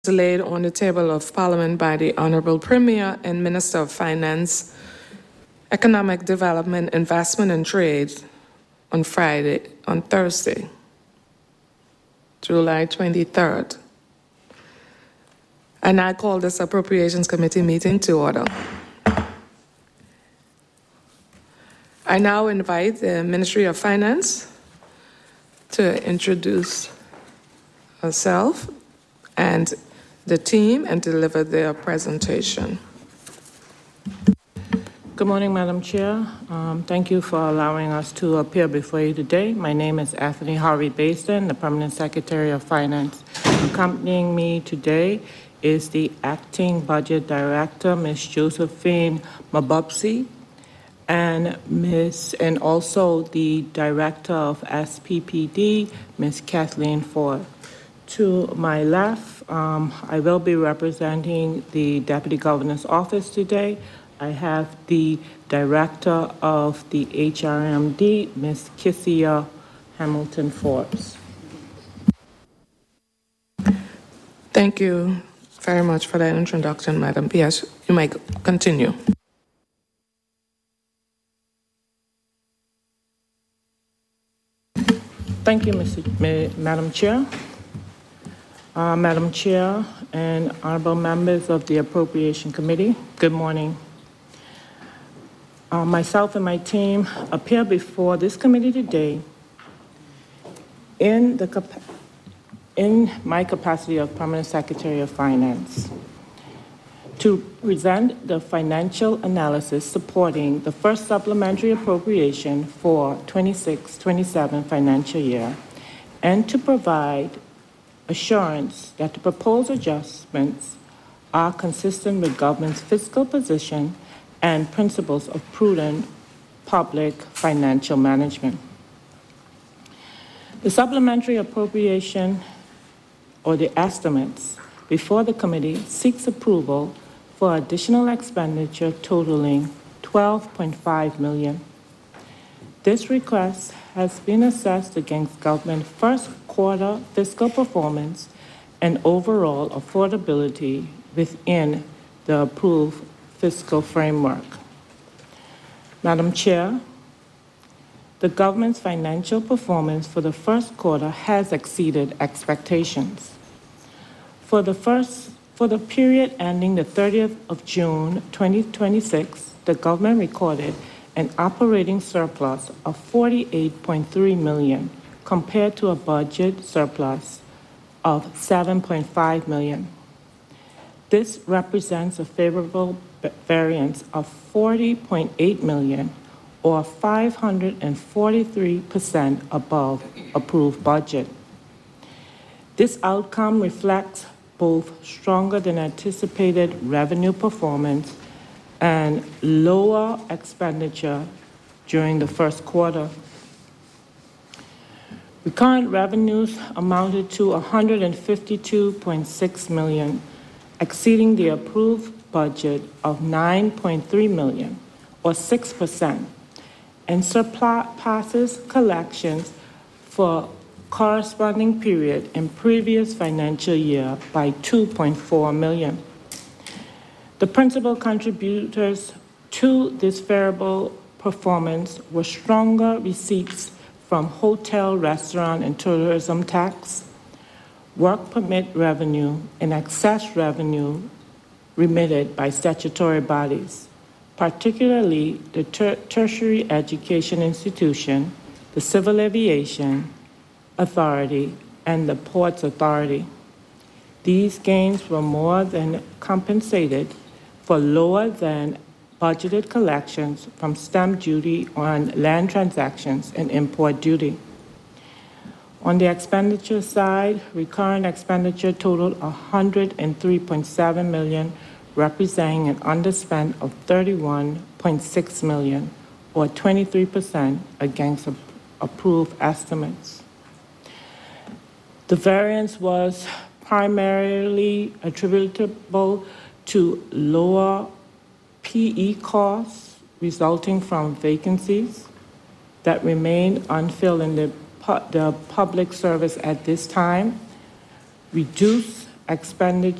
laid on the table of Parliament by the Honourable Premier and Minister of Finance, Economic Development, Investment and Trade on Thursday, July 23rd. And I call this Appropriations Committee meeting to order. I now invite the Ministry of Finance to introduce herself and the team and deliver their presentation. Good morning, Madam Chair. Thank you for allowing us to appear before you today. My name is Anthony Harvey Basin, the Permanent Secretary of Finance. Accompanying me today is the Acting Budget Director, Ms. Josephine Mabubsi, and also the Director of SPPD, Ms. Kathleen Ford. To my left, I will be representing the Deputy Governor's Office today. I have the Director of the HRMD, Ms. Kissia Hamilton Forbes. Thank you very much for that introduction, Madam. Yes, you may continue. Thank you, Madam Chair. Madam Chair and honorable members of the Appropriation Committee, good morning. Myself and my team appear before this committee today in my capacity of Permanent Secretary of Finance to present the financial analysis supporting the first supplementary appropriation for 26-27 financial year and to provide assurance that the proposed adjustments are consistent with government's fiscal position and principles of prudent public financial management. The supplementary appropriation, or the estimates, before the committee seeks approval for additional expenditure totaling $12.5 million. This request has been assessed against government first quarter fiscal performance and overall affordability within the approved fiscal framework. Madam Chair, the government's financial performance for the first quarter has exceeded expectations. For the period ending the 30th of June 2026, the government recorded an operating surplus of $48.3 million compared to a budget surplus of $7.5 million. This represents a favorable variance of $40.8 million, or 543% above approved budget. This outcome reflects both stronger than anticipated revenue performance and lower expenditure during the first quarter. Recurrent revenues amounted to $152.6 million, exceeding the approved budget of $9.3 million, or 6%, and surpasses collections for corresponding period in previous financial year by $2.4 million. The principal contributors to this favorable performance were stronger receipts from hotel, restaurant, and tourism tax, work permit revenue, and excess revenue remitted by statutory bodies, particularly the tertiary education institution, the Civil Aviation Authority, and the Ports Authority. These gains were more than compensated for lower than budgeted collections from stamp duty on land transactions and import duty. On the expenditure side, recurrent expenditure totaled $103.7 million, representing an underspend of $31.6 million, or 23% against approved estimates. The variance was primarily attributable to lower PE costs resulting from vacancies that remain unfilled in the public service at this time, reduced expenditure